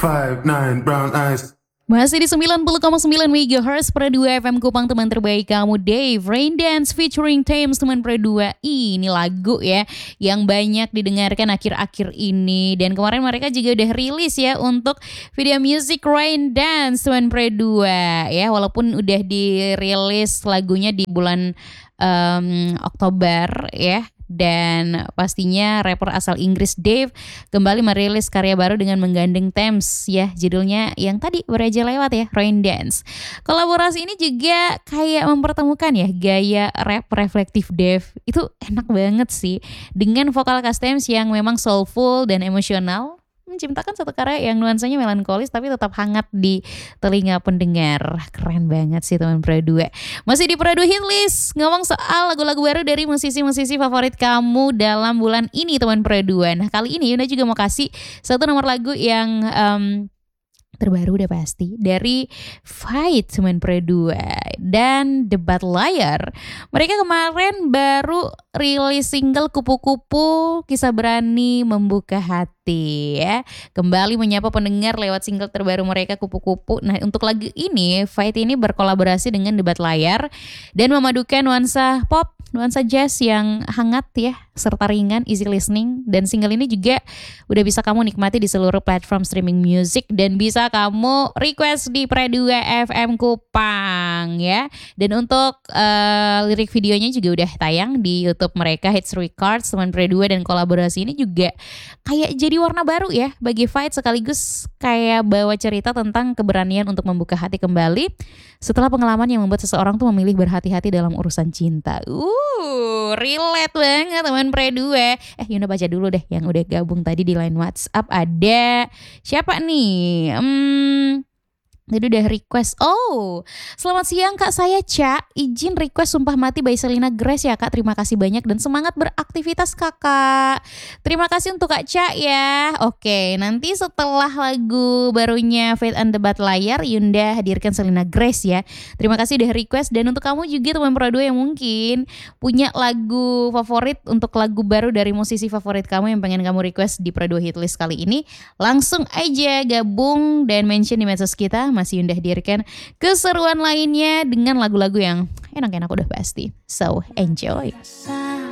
5'9" brown eyes. Masih di 90,9 MHz Pro 2 FM Kupang, teman terbaik kamu Dave. Rain Dance featuring Thames, teman Pro 2. Ini lagu ya yang banyak didengarkan akhir-akhir ini. Dan kemarin mereka juga udah rilis ya untuk video music Rain Dance, teman Pro 2 ya. Walaupun udah dirilis lagunya di bulan Oktober ya. Dan pastinya rapper asal Inggris Dave kembali merilis karya baru dengan menggandeng Thames ya, judulnya yang tadi baru aja lewat ya, Rain Dance. Kolaborasi ini juga kayak mempertemukan ya gaya rap reflektif Dave, itu enak banget sih, dengan vokal khas Thames yang memang soulful dan emosional, menciptakan satu karya yang nuansanya melankolis tapi tetap hangat di telinga pendengar. Keren banget sih teman Pro 2. Masih di Pro 2 Hitlist, ngomong soal lagu-lagu baru dari musisi-musisi favorit kamu dalam bulan ini teman Pro 2. Nah kali ini Yunda juga mau kasih satu nomor lagu yang terbaru udah pasti dari Fight, teman Pro 2 dan Debat Layar. Mereka kemarin baru rilis single Kupu-Kupu, Kisah Berani Membuka Hati ya. Kembali menyapa pendengar lewat single terbaru mereka Kupu-Kupu. Nah untuk lagu ini Fight ini berkolaborasi dengan Debat Layar dan memadukan nuansa pop, nuansa jazz yang hangat ya, serta ringan, easy listening. Dan single ini juga udah bisa kamu nikmati di seluruh platform streaming music dan bisa kamu request di Pro 2 FM Kupang ya. Dan untuk lirik videonya juga udah tayang di YouTube mereka, Hits Records, teman Pro 2. Dan kolaborasi ini juga kayak jadi warna baru ya bagi Fight, sekaligus kayak bawa cerita tentang keberanian untuk membuka hati kembali setelah pengalaman yang membuat seseorang tuh memilih berhati-hati dalam urusan cinta. Relate banget teman Pro 2. Yunda baca dulu deh yang udah gabung tadi di line WhatsApp. Ada siapa nih? Jadi udah request. Selamat siang Kak, saya Ca. Izin request Sumpah Mati by Selena Grace ya Kak. Terima kasih banyak dan semangat beraktivitas Kakak. Terima kasih untuk Kak Ca ya. Oke, nanti setelah lagu barunya Fate and Debat Layar, Yunda hadirkan Selena Grace ya. Terima kasih udah request. Dan untuk kamu juga teman Pro 2 yang mungkin punya lagu favorit, untuk lagu baru dari musisi favorit kamu yang pengen kamu request di Pro 2 Hitlist kali ini, langsung aja gabung dan mention di medsos kita. Masih Yunda hadirkan keseruan lainnya dengan lagu-lagu yang enak-enak udah pasti. So enjoy.